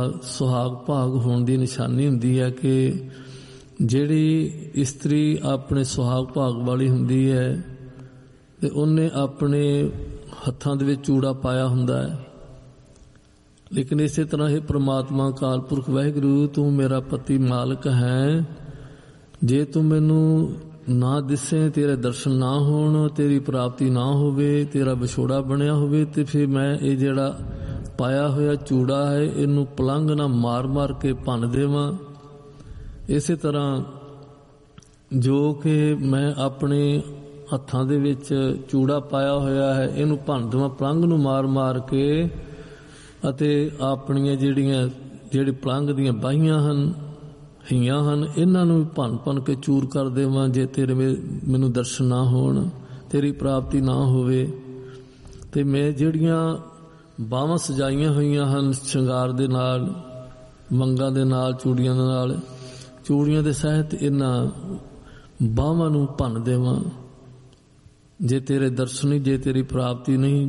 ਸੁਹਾਗ ਭਾਗ ਹੋਣ ਦੀ ਨਿਸ਼ਾਨੀ ਹੁੰਦੀ ਹੈ ਕਿ ਜਿਹੜੀ ਇਸਤਰੀ ਆਪਣੇ ਸੁਹਾਗ ਭਾਗ ਵਾਲੀ ਹੁੰਦੀ ਹੈ ਤੇ ਉਹਨੇ ਆਪਣੇ ਹੱਥਾਂ ਦੇ ਵਿੱਚ ਚੂੜਾ ਪਾਇਆ ਹੁੰਦਾ ਹੈ। ਲੇਕਿਨ ਇਸੇ ਤਰ੍ਹਾਂ ਇਹ ਪ੍ਰਮਾਤਮਾ ਅਕਾਲ ਪੁਰਖ ਵਾਹਿਗੁਰੂ ਤੂੰ ਮੇਰਾ ਪਤੀ ਮਾਲਕ ਹੈ, ਜੇ ਤੂੰ ਮੈਨੂੰ ਨਾ ਦਿਸੇ, ਤੇਰੇ ਦਰਸ਼ਨ ਨਾ ਹੋਣ, ਤੇਰੀ ਪ੍ਰਾਪਤੀ ਨਾ ਹੋਵੇ, ਤੇਰਾ ਵਿਛੋੜਾ ਬਣਿਆ ਹੋਵੇ, ਤੇ ਫਿਰ ਮੈਂ ਇਹ ਜਿਹੜਾ ਪਾਇਆ ਹੋਇਆ ਚੂੜਾ ਹੈ ਇਹਨੂੰ ਪਲੰਘ ਨਾਲ ਮਾਰ ਮਾਰ ਕੇ ਭੰਨ ਦੇਵਾਂ। ਇਸੇ ਤਰ੍ਹਾਂ ਜੋ ਕਿ ਮੈਂ ਆਪਣੇ ਹੱਥਾਂ ਦੇ ਵਿੱਚ ਚੂੜਾ ਪਾਇਆ ਹੋਇਆ ਹੈ ਇਹਨੂੰ ਭੰਨ ਦੇਵਾਂ ਪਲੰਘ ਨੂੰ ਮਾਰ ਮਾਰ ਕੇ, ਅਤੇ ਆਪਣੀਆਂ ਜਿਹੜੀ ਪਲੰਘ ਦੀਆਂ ਬਾਹੀਆਂ ਹਨ, ਹੀਆਂ ਹਨ, ਇਹਨਾਂ ਨੂੰ ਭੰਨ ਭੰਨ ਕੇ ਚੂਰ ਕਰ ਦੇਵਾਂ ਜੇ ਤੇਰੇ ਮੈਨੂੰ ਦਰਸ਼ਨ ਨਾ ਹੋਣ, ਤੇਰੀ ਪ੍ਰਾਪਤੀ ਨਾ ਹੋਵੇ। ਤੇ ਮੈਂ ਜਿਹੜੀਆਂ ਬਾਹਾਂ ਸਜਾਈਆਂ ਹੋਈਆਂ ਹਨ ਸ਼ਿੰਗਾਰ ਦੇ ਨਾਲ, ਵੰਗਾਂ ਦੇ ਨਾਲ, ਚੂੜੀਆਂ ਦੇ ਨਾਲ, ਚੂੜੀਆਂ ਦੇ ਸਹਿਤ ਇਹਨਾਂ ਬਾਹਾਂ ਨੂੰ ਭੰਨ ਦੇਵਾਂ ਜੇ ਤੇਰੇ ਦਰਸ਼ਨ ਨਹੀਂ, ਜੇ ਤੇਰੀ ਪ੍ਰਾਪਤੀ ਨਹੀਂ,